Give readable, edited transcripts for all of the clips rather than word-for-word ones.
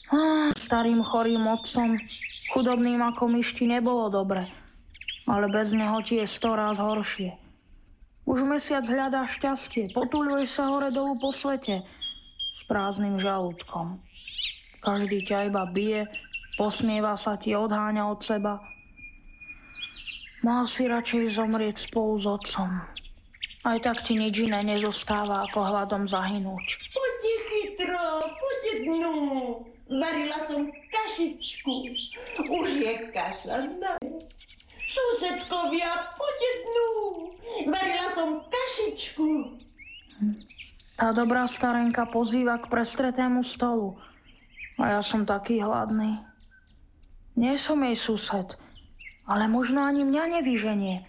Starým chorým otcom, chudobným ako myšti, nebolo dobre, ale bez neho ti je 100 raz horšie. Už mesiac hľadáš šťastie, potúľuješ sa hore dolu po svete s prázdnym žalúdkom. Každý ťa iba bije, posmieva sa ti, odháňa od seba. Mal si radšej zomrieť spolu s otcom. Aj tak ti nič iné nezostáva, ako hladom zahynúť. Poďte chytro, poďte dnu. Varila som kašičku. Už je kaša na ne. Susedkovia, poďte dnu. Varila som kašičku. Tá dobrá starenka pozýva k prestretému stolu. A ja som taký hladný. Nie som jej sused, ale možno ani mňa nevyženie.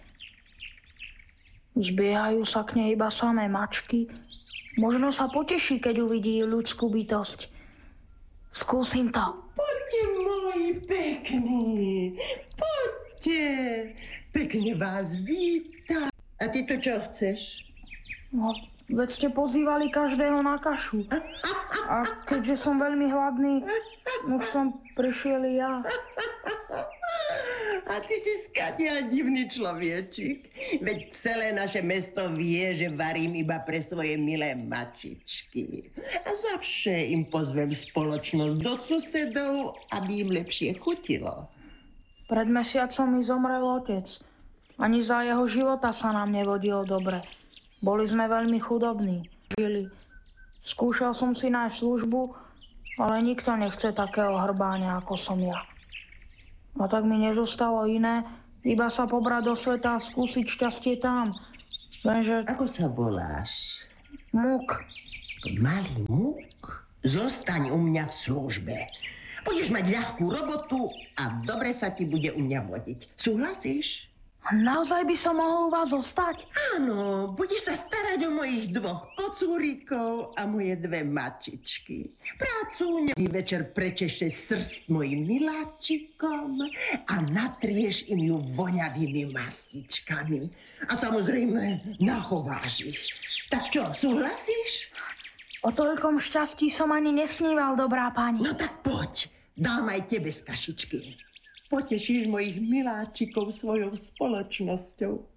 Zbiehajú sa k nej iba samé mačky. Možno sa poteší, keď uvidí ľudskú bytosť. Skúsim to. Poďte, moji pekní. Poďte. Pekne vás vítam. A ty to čo chceš? No, veď ste pozývali každého na kašu. A keďže som veľmi hladný, už som prišiel i ja. A ty si skadiaľ divný človečik. Veď celé naše mesto vie, že varím iba pre svoje milé mačičky. A zavše im pozvem spoločnosť do susedov, aby im lepšie chutilo. Pred mesiacom mi zomrel otec. Ani za jeho života sa nám nevodilo dobre. Boli sme veľmi chudobní. Žili. Skúšal som si nájsť službu, ale nikto nechce takého hrbáňa, ako som ja. A tak mi nezostalo iné, iba sa pobrať do sveta a skúsiť šťastie tam. Lenže... Ako sa voláš? Múk. Malý múk? Zostaň u mňa v službe. Budeš mať ľahkú robotu a dobre sa ti bude u mňa vodiť. Súhlasíš? A naozaj by som mohol u vás zostať? Áno, budeš sa starať o mojich 2 kocúrikov a moje 2 mačičky. Prácu večer prečešeš srst mojim miláčikom a natrieš im ju voňavými mastičkami. A samozrejme, nachováš ich. Tak čo, súhlasíš? O toľkom šťastí som ani nesníval, dobrá pani. No tak poď, dám aj tebe z kašičky. Potešíš mojich miláčikov svojou spoločnosťou.